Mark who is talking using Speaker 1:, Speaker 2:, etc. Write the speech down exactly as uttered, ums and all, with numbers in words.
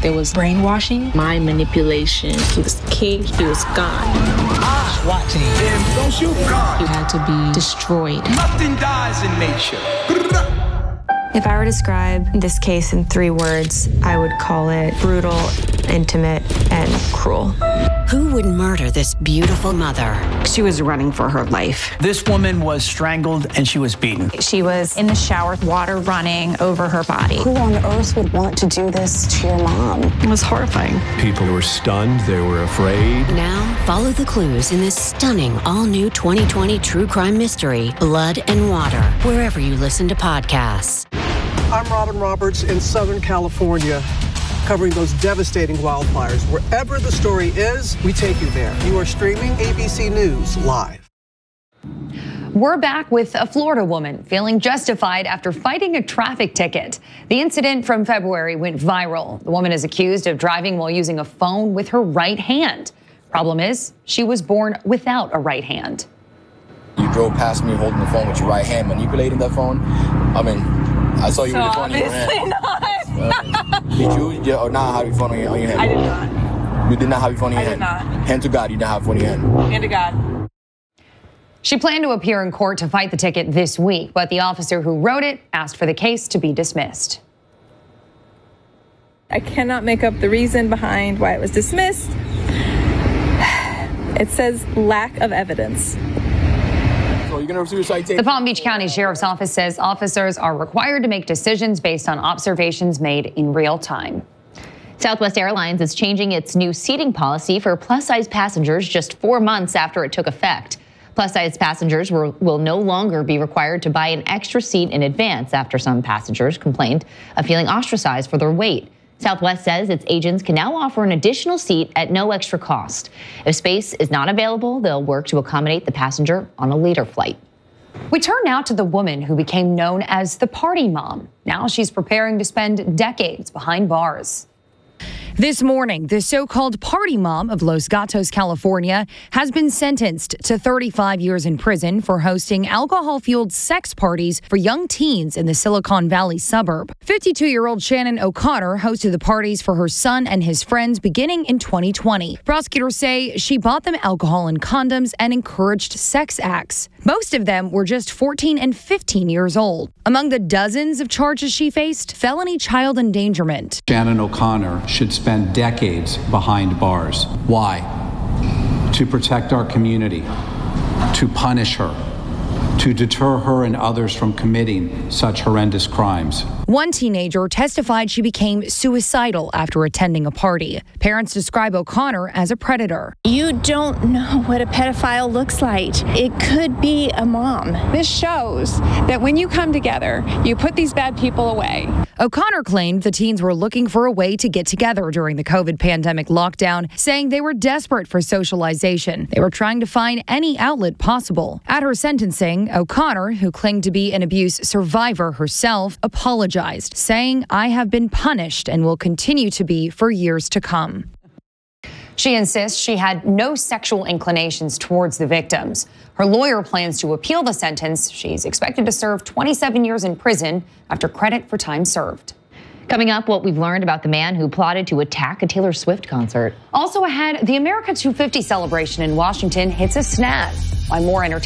Speaker 1: There was brainwashing, mind manipulation. He was king, he was God.
Speaker 2: Watching. Damn, don't shoot God.
Speaker 1: He had to be destroyed.
Speaker 2: Nothing dies in nature.
Speaker 3: If I were to describe this case in three words, I would call it brutal, intimate, and cruel.
Speaker 4: Who would murder this beautiful mother?
Speaker 5: She was running for her life.
Speaker 6: This woman was strangled and she was beaten.
Speaker 7: She was in the shower, water running over her body.
Speaker 8: Who on earth would want to do this to your mom?
Speaker 5: It was horrifying.
Speaker 9: People were stunned. They were afraid.
Speaker 4: Now, follow the clues in this stunning all-new twenty twenty true crime mystery, Blood and Water, wherever you listen to podcasts.
Speaker 10: I'm Robin Roberts in Southern California, covering those devastating wildfires. Wherever the story is, we take you there. You are streaming A B C News Live.
Speaker 11: We're back with a Florida woman feeling justified after fighting a traffic ticket. The incident from February went viral. The woman is accused of driving while using a phone with her right hand. Problem is, she was born without a right hand.
Speaker 12: You drove past me holding the phone with your right hand, manipulating that phone. I mean, I saw you
Speaker 13: so
Speaker 12: with the phone in your hand.
Speaker 13: Not.
Speaker 12: Did you yeah, or not have your phone on your, on your hand?
Speaker 13: I did not.
Speaker 12: You did not have your phone in your
Speaker 13: I
Speaker 12: hand?
Speaker 13: I did not.
Speaker 12: Hand to God, you didn't have your phone in your hand.
Speaker 13: Hand to God.
Speaker 11: She planned to appear in court to fight the ticket this week, but the officer who wrote it asked for the case to be dismissed.
Speaker 14: I cannot make up the reason behind why it was dismissed. It says lack of evidence.
Speaker 11: The Palm Beach County Sheriff's Office says officers are required to make decisions based on observations made in real time.
Speaker 15: Southwest Airlines is changing its new seating policy for plus-size passengers just four months after it took effect. Plus-size passengers will, will no longer be required to buy an extra seat in advance after some passengers complained of feeling ostracized for their weight. Southwest says its agents can now offer an additional seat at no extra cost. If space is not available, they'll work to accommodate the passenger on a later flight.
Speaker 11: We turn now to the woman who became known as the party mom. Now she's preparing to spend decades behind bars. This morning, the so-called party mom of Los Gatos, California, has been sentenced to thirty-five years in prison for hosting alcohol-fueled sex parties for young teens in the Silicon Valley suburb. fifty-two-year-old Shannon O'Connor hosted the parties for her son and his friends beginning in twenty twenty. Prosecutors say she bought them alcohol and condoms and encouraged sex acts. Most of them were just fourteen and fifteen years old. Among the dozens of charges she faced, felony child endangerment.
Speaker 16: Shannon O'Connor should spend decades behind bars. Why? To protect our community, to punish her, to deter her and others from committing such horrendous crimes.
Speaker 11: One teenager testified she became suicidal after attending a party. Parents describe O'Connor as a predator.
Speaker 17: You don't know what a pedophile looks like. It could be a mom.
Speaker 18: This shows that when you come together, you put these bad people away.
Speaker 11: O'Connor claimed the teens were looking for a way to get together during the COVID pandemic lockdown, saying they were desperate for socialization. They were trying to find any outlet possible. At her sentencing, O'Connor, who claimed to be an abuse survivor herself, apologized, saying, "I have been punished and will continue to be for years to come." She insists she had no sexual inclinations towards the victims. Her lawyer plans to appeal the sentence. She's expected to serve twenty-seven years in prison after credit for time served.
Speaker 15: Coming up, what we've learned about the man who plotted to attack a Taylor Swift concert.
Speaker 11: Also ahead, the America two fifty celebration in Washington hits a snag. Why more entertainment